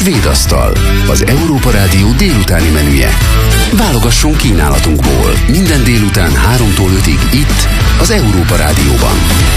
Svéd asztal, az Európa Rádió délutáni menüje. Válogasson kínálatunkból minden délután 3-tól 5-ig itt, az Európa Rádióban.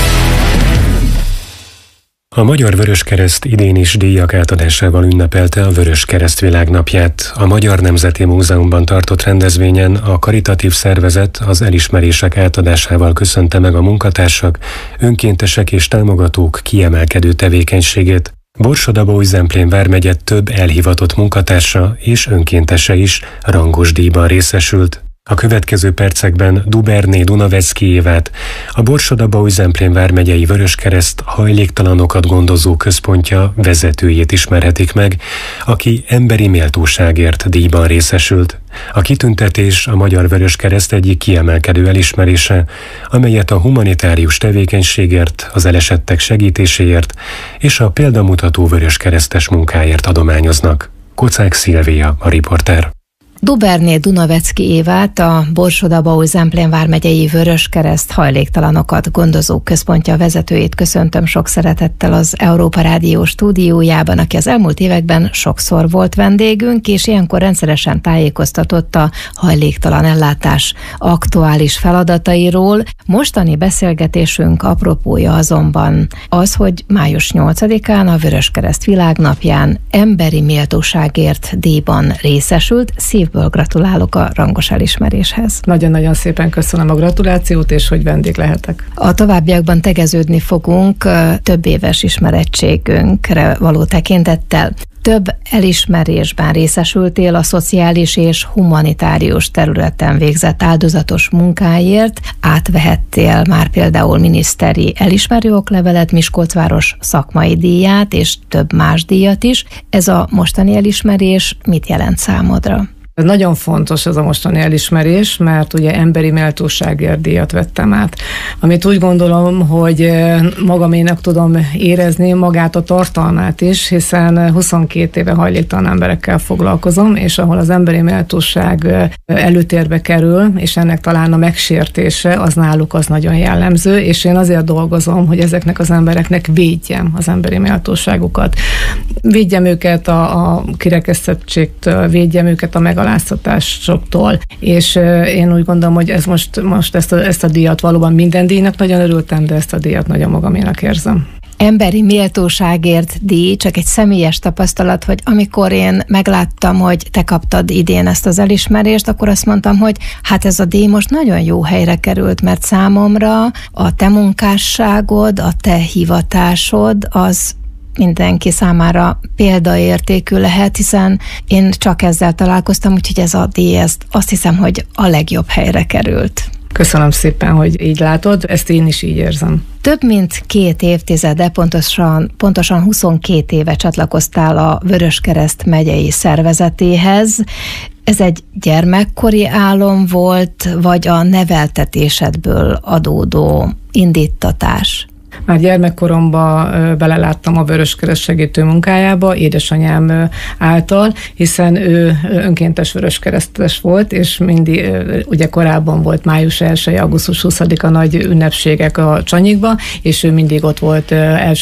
A Magyar Vöröskereszt idén is díjak átadásával ünnepelte a Vöröskereszt világnapját. A Magyar Nemzeti Múzeumban tartott rendezvényen a karitatív szervezet az elismerések átadásával köszönte meg a munkatársak, önkéntesek és támogatók kiemelkedő tevékenységét. Borsod-Abaúj-Zemplén vármegye több elhivatott munkatársa és önkéntese is rangos díjban részesült. A következő percekben Duberné Dunavecki Évát, a Borsod-Abaúj-Zemplén vármegyei Vöröskereszt hajléktalanokat gondozó központja vezetőjét ismerhetik meg, aki emberi méltóságért díjban részesült. A kitüntetés a Magyar Vöröskereszt egyik kiemelkedő elismerése, amelyet a humanitárius tevékenységért, az elesettek segítéséért és a példamutató vöröskeresztes munkáért adományoznak. Kocák Szilvia, a riporter. Duberné Dunavecki Évát, a Borsod-Abaúj-Zemplén vármegyei Vöröskereszt hajléktalanokat gondozó központja vezetőjét köszöntöm sok szeretettel az Európa Rádió stúdiójában, aki az elmúlt években sokszor volt vendégünk, és ilyenkor rendszeresen tájékoztatott a hajléktalan ellátás aktuális feladatairól. Mostani beszélgetésünk apropója azonban az, hogy május 8-án a Vöröskereszt világnapján emberi méltóságért díjban részesült. Szívből gratulálok a rangos elismeréshez. Nagyon-nagyon szépen köszönöm a gratulációt, és hogy vendég lehetek. A továbbiakban tegeződni fogunk több éves ismerettségünkre való tekintettel. Több elismerésben részesültél a szociális és humanitárius területen végzett áldozatos munkáért, átvehettél már például miniszteri elismerő oklevelet, Miskolcváros szakmai díját és több más díjat is. Ez a mostani elismerés mit jelent számodra? Nagyon fontos ez a mostani elismerés, mert ugye emberi méltóságért díjat vettem át. Amit úgy gondolom, hogy magaménak tudom érezni magát a tartalmát is, hiszen 22 éve hajléktalan emberekkel foglalkozom, és ahol az emberi méltóság előtérbe kerül, és ennek talán a megsértése, az náluk az nagyon jellemző, és én azért dolgozom, hogy ezeknek az embereknek védjem az emberi méltóságukat. Védjem őket a kirekesztettségtől, védjem őket a megaláztatásoktól, és én úgy gondolom, hogy ez most ezt a díjat valóban minden díjnak nagyon örültem, de ezt a díjat nagyon magaménak érzem. Emberi méltóságért díj, csak egy személyes tapasztalat, hogy amikor én megláttam, hogy te kaptad idén ezt az elismerést, akkor azt mondtam, hogy hát ez a díj most nagyon jó helyre került, mert számomra a te munkásságod, a te hivatásod az mindenki számára példaértékű lehet, hiszen én csak ezzel találkoztam, úgyhogy ez a díj, azt hiszem, hogy a legjobb helyre került. Köszönöm szépen, hogy így látod, ezt én is így érzem. Több mint 2 évtizede, pontosan 22 éve csatlakoztál a Vöröskereszt megyei szervezetéhez. Ez egy gyermekkori álom volt, vagy a neveltetésedből adódó indítatás? Már gyermekkoromban beleláttam a Vöröskereszt segítő munkájába, édesanyám által, hiszen ő önkéntes vöröskeresztes volt, és mindig, ugye korábban volt május 1, augusztus 20-a nagy ünnepségek a Csanyikban, és ő mindig ott volt első